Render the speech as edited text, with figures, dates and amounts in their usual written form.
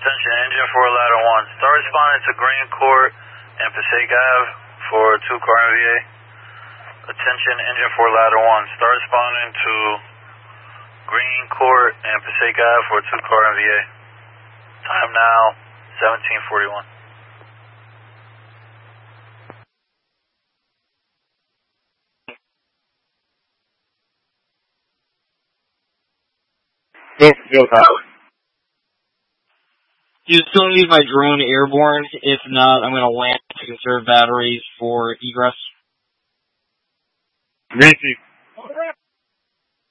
Attention, engine 4, ladder 1. Start responding to Green Court and Passaic Ave for 2-car NVA. Attention, engine 4, ladder 1. Start responding to Green Court and Passaic Ave for 2-car NVA. Time now, 17:41. Go Tyler. You still need my drone airborne. If not, I'm going to land to conserve batteries for egress. Green Chief.